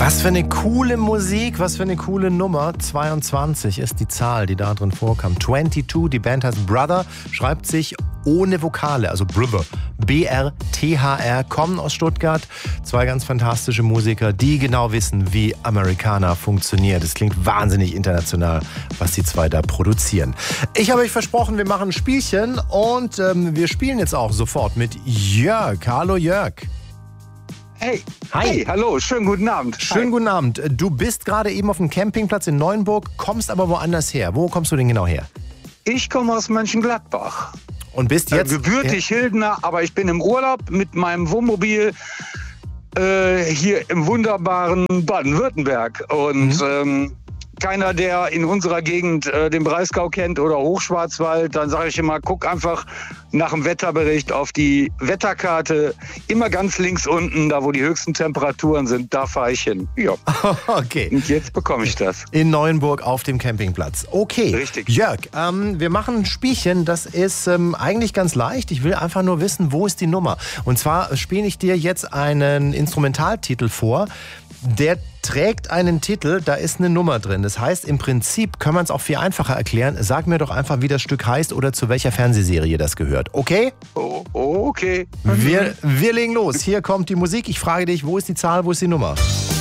Was für eine coole Musik, was für eine coole Nummer. 22 ist die Zahl, die da drin vorkam. 22, die Band heißt Brother, schreibt sich ohne Vokale, also Brother. B-R-T-H-R, kommen aus Stuttgart. Zwei ganz fantastische Musiker, die genau wissen, wie Americana funktioniert. Es klingt wahnsinnig international, was die zwei da produzieren. Ich habe euch versprochen, wir machen ein Spielchen und wir spielen jetzt auch sofort mit Jörg. Hallo Jörg. Hey, Hi. Hey, hallo, schönen guten Abend. Schönen guten Abend. Du bist gerade eben auf dem Campingplatz in Neuenburg, kommst aber woanders her. Wo kommst du denn genau her? Ich komme aus Mönchengladbach. Und bist jetzt... gebürtig Hildener, aber ich bin im Urlaub mit meinem Wohnmobil hier im wunderbaren Baden-Württemberg. Und keiner, der in unserer Gegend den Breisgau kennt oder Hochschwarzwald, dann sage ich immer, guck einfach nach dem Wetterbericht auf die Wetterkarte. Immer ganz links unten, da wo die höchsten Temperaturen sind, da fahre ich hin. Ja. Okay. Und jetzt bekomme ich das. In Neuenburg auf dem Campingplatz. Okay. Richtig. Jörg, wir machen ein Spielchen, das ist eigentlich ganz leicht. Ich will einfach nur wissen, wo ist die Nummer? Und zwar spiele ich dir jetzt einen Instrumentaltitel vor. Der trägt einen Titel, da ist eine Nummer drin. Das heißt, im Prinzip kann man es auch viel einfacher erklären. Sag mir doch einfach, wie das Stück heißt oder zu welcher Fernsehserie das gehört. Okay? Oh, okay. Wir legen los. Hier kommt die Musik. Ich frage dich, wo ist die Zahl, wo ist die Nummer?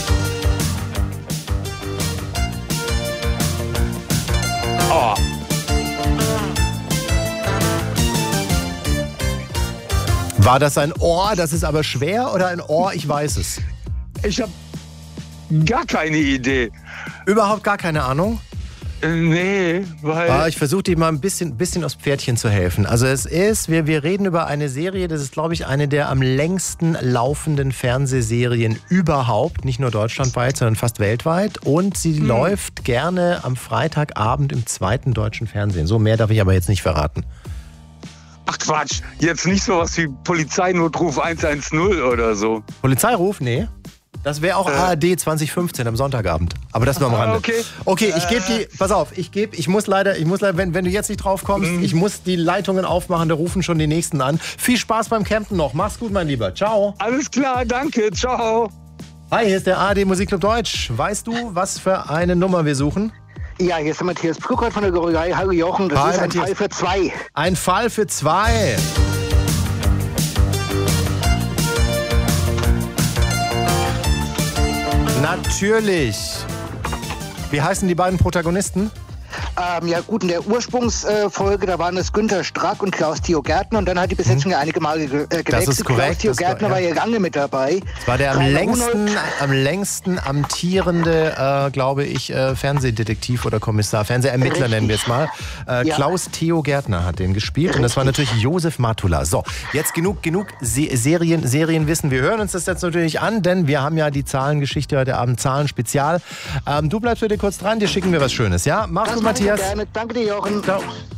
Oh. War das ein Ohr, das ist aber schwer, oder ein Ohr, ich weiß es? Ich habe gar keine Idee. Überhaupt gar keine Ahnung? Nee, weil... Ich versuche dir mal ein bisschen aufs Pferdchen zu helfen. Also es ist, wir reden über eine Serie, das ist, glaube ich, eine der am längsten laufenden Fernsehserien überhaupt. Nicht nur deutschlandweit, sondern fast weltweit. Und sie läuft gerne am Freitagabend im zweiten deutschen Fernsehen. So, mehr darf ich aber jetzt nicht verraten. Ach Quatsch, jetzt nicht sowas wie Polizeinotruf 110 oder so. Polizeiruf? Nee. Das wäre auch ARD 2015 am Sonntagabend. Aber das nur am Rande. Okay, ich gebe die, pass auf, ich muss leider, wenn du jetzt nicht drauf kommst, ich muss die Leitungen aufmachen, da rufen schon die Nächsten an. Viel Spaß beim Campen noch. Mach's gut, mein Lieber. Ciao. Alles klar, danke. Ciao. Hi, hier ist der ARD Musikclub Deutsch. Weißt du, was für eine Nummer wir suchen? Ja, hier ist der Matthias Brückert von der Gorillei. Hallo Jochen, das ist ein Matthias. Fall für zwei. Ein Fall für zwei. Natürlich. Wie heißen die beiden Protagonisten? Ja gut, in der Ursprungsfolge, da waren es Günther Strack und Klaus-Theo Gärtner und dann hat die Besetzung ja einige Male gewechselt. Das ist korrekt. Klaus-Theo Gärtner war ja lange mit dabei. Das war der am längsten amtierende, glaube ich, Fernsehdetektiv oder Kommissar, Fernsehermittler Richtig. nennen wir es mal. Klaus-Theo Gärtner hat den gespielt. Richtig. Und das war natürlich Josef Matula. So, jetzt genug Serienwissen. Wir hören uns das jetzt natürlich an, denn wir haben ja die Zahlengeschichte heute Abend, Zahlen-Spezial. Du bleibst bitte kurz dran, dir schicken wir was Schönes, ja? Mach's gut, Matthias. Gerne. Danke dir, Jochen. Ciao.